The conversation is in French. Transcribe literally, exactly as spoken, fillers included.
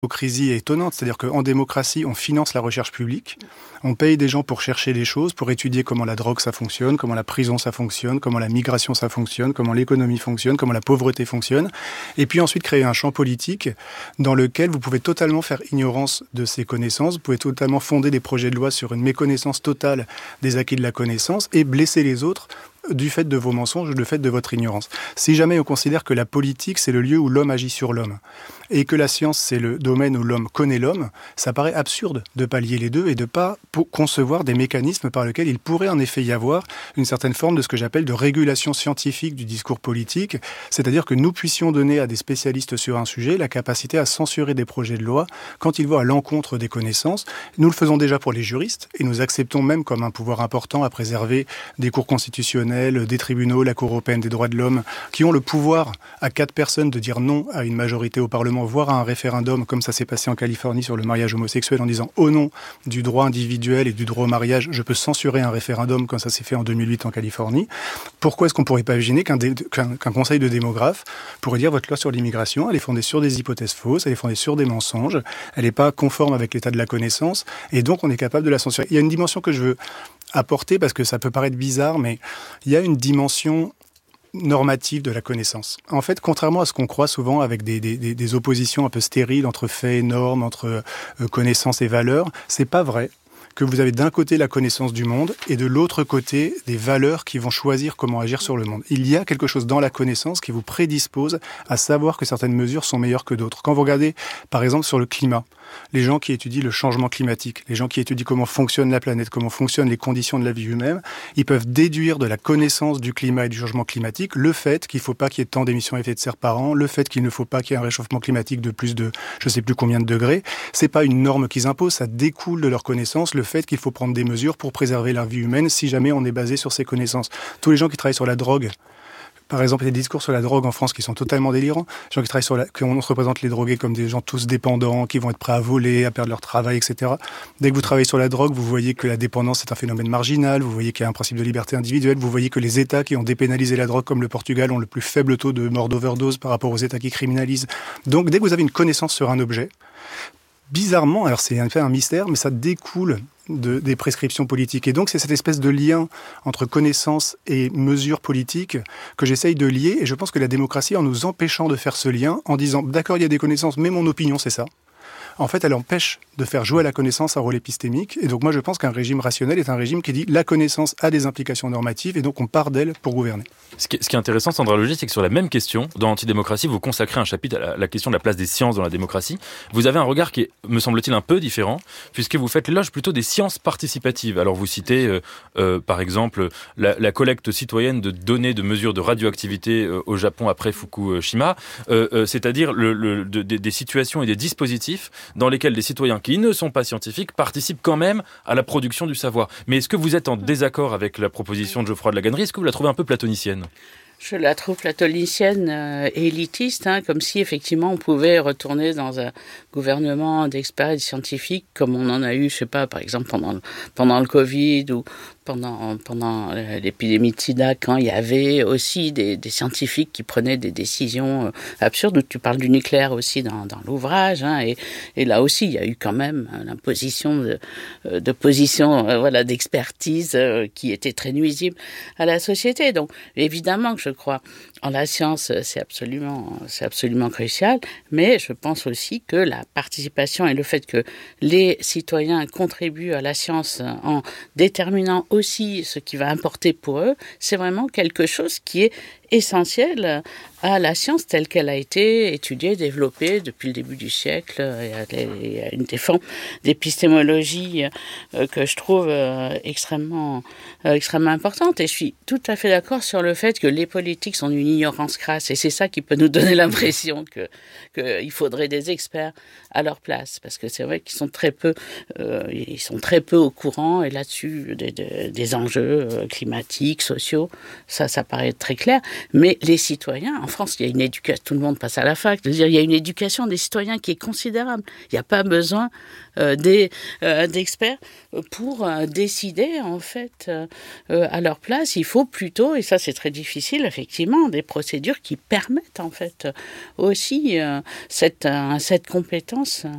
L'hypocrisie est étonnante, c'est-à-dire qu'en démocratie, on finance la recherche publique, on paye des gens pour chercher des choses, pour étudier comment la drogue ça fonctionne, comment la prison ça fonctionne, comment la migration ça fonctionne, comment l'économie fonctionne, comment la pauvreté fonctionne, et puis ensuite créer un champ politique dans lequel vous pouvez totalement faire ignorance de ces connaissances, vous pouvez totalement fonder des projets de loi sur une méconnaissance totale des acquis de la connaissance et blesser les autres du fait de vos mensonges ou du fait de votre ignorance. Si jamais on considère que la politique, c'est le lieu où l'homme agit sur l'homme, et que la science, c'est le domaine où l'homme connaît l'homme, ça paraît absurde de pallier les deux et de ne pas concevoir des mécanismes par lesquels il pourrait en effet y avoir une certaine forme de ce que j'appelle de régulation scientifique du discours politique, c'est-à-dire que nous puissions donner à des spécialistes sur un sujet la capacité à censurer des projets de loi quand ils vont à l'encontre des connaissances. Nous le faisons déjà pour les juristes, et nous acceptons même comme un pouvoir important à préserver des cours constitutionnels, des tribunaux, la Cour européenne des droits de l'homme, qui ont le pouvoir à quatre personnes de dire non à une majorité au Parlement, voire à un référendum, comme ça s'est passé en Californie sur le mariage homosexuel, en disant au nom du droit individuel et du droit au mariage, je peux censurer un référendum, comme ça s'est fait en deux mille huit en Californie. Pourquoi est-ce qu'on ne pourrait pas imaginer qu'un, dé- qu'un, qu'un conseil de démographes pourrait dire votre loi sur l'immigration, elle est fondée sur des hypothèses fausses, elle est fondée sur des mensonges, elle n'est pas conforme avec l'état de la connaissance, et donc on est capable de la censurer. Il y a une dimension que je veux apporter, parce que ça peut paraître bizarre, mais il y a une dimension normative de la connaissance. En fait, contrairement à ce qu'on croit souvent avec des, des, des oppositions un peu stériles entre faits et normes, entre euh, connaissances et valeurs, c'est pas vrai que vous avez d'un côté la connaissance du monde et de l'autre côté des valeurs qui vont choisir comment agir sur le monde. Il y a quelque chose dans la connaissance qui vous prédispose à savoir que certaines mesures sont meilleures que d'autres. Quand vous regardez, par exemple, sur le climat, les gens qui étudient le changement climatique, les gens qui étudient comment fonctionne la planète, comment fonctionnent les conditions de la vie humaine, ils peuvent déduire de la connaissance du climat et du changement climatique le fait qu'il ne faut pas qu'il y ait tant d'émissions à effet de serre par an, le fait qu'il ne faut pas qu'il y ait un réchauffement climatique de plus de je ne sais plus combien de degrés. C'est pas une norme qu'ils imposent, ça découle de leur connaissance, le fait qu'il faut prendre des mesures pour préserver la vie humaine si jamais on est basé sur ces connaissances. Tous les gens qui travaillent sur la drogue, par exemple, il y a des discours sur la drogue en France qui sont totalement délirants. Les gens qui travaillent sur la, qu'on se représente les drogués comme des gens tous dépendants, qui vont être prêts à voler, à perdre leur travail, et cetera. Dès que vous travaillez sur la drogue, vous voyez que la dépendance est un phénomène marginal, vous voyez qu'il y a un principe de liberté individuelle, vous voyez que les États qui ont dépénalisé la drogue, comme le Portugal, ont le plus faible taux de mort d'overdose par rapport aux États qui criminalisent. Donc, dès que vous avez une connaissance sur un objet, bizarrement, alors c'est un peu un mystère, mais ça découle de, des prescriptions politiques. Et donc, c'est cette espèce de lien entre connaissance et mesures politiques que j'essaye de lier. Et je pense que la démocratie, en nous empêchant de faire ce lien, en disant « d'accord, il y a des connaissances, mais mon opinion, c'est ça », en fait, elle empêche de faire jouer à la connaissance un rôle épistémique. Et donc, moi, je pense qu'un régime rationnel est un régime qui dit la connaissance a des implications normatives et donc on part d'elle pour gouverner. Ce qui est, ce qui est intéressant, Sandra Logier, c'est que sur la même question, dans Antidémocratie, vous consacrez un chapitre à la, la question de la place des sciences dans la démocratie. Vous avez un regard qui est, me semble-t-il, un peu différent, puisque vous faites l'éloge plutôt des sciences participatives. Alors, vous citez, euh, euh, par exemple, la, la collecte citoyenne de données de mesures de radioactivité euh, au Japon après Fukushima, euh, euh, c'est-à-dire le, le, de, de, des situations et des dispositifs dans lesquels des citoyens qui ne sont pas scientifiques participent quand même à la production du savoir. Mais est-ce que vous êtes en désaccord avec la proposition de Geoffroy de La Gannerie ? Est-ce que vous la trouvez un peu platonicienne ? Je la trouve platonicienne euh, et élitiste, hein, comme si effectivement on pouvait retourner dans un gouvernement d'experts et de scientifiques comme on en a eu, je sais pas, par exemple pendant le, pendant le Covid ou pendant pendant l'épidémie de sida, quand il y avait aussi des, des scientifiques qui prenaient des décisions euh, absurdes. Tu parles du nucléaire aussi dans, dans l'ouvrage, hein, et, et là aussi il y a eu quand même l'imposition de, de positions, euh, voilà, d'expertise euh, qui était très nuisible à la société. Donc évidemment que je crois en la science, c'est absolument, c'est absolument crucial, mais je pense aussi que la participation et le fait que les citoyens contribuent à la science en déterminant aussi ce qui va importer pour eux, c'est vraiment quelque chose qui est essentiel à la science telle qu'elle a été étudiée, développée depuis le début du siècle. Il y a une des formes d'épistémologie que je trouve extrêmement, extrêmement importante. Et je suis tout à fait d'accord sur le fait que les politiques sont d'une ignorance crasse. Et c'est ça qui peut nous donner l'impression que, qu'il faudrait des experts à leur place. Parce que c'est vrai qu'ils sont très peu, euh, ils sont très peu au courant, et là-dessus, des, des, des enjeux climatiques, sociaux. Ça, ça paraît très clair. Mais les citoyens, en France, il y a une éducation, tout le monde passe à la fac, de dire, il y a une éducation des citoyens qui est considérable. Il n'y a pas besoin euh, des, euh, d'experts pour euh, décider, en fait, euh, euh, à leur place. Il faut plutôt, et ça c'est très difficile, effectivement, des procédures qui permettent, en fait, aussi euh, cette, euh, cette compétence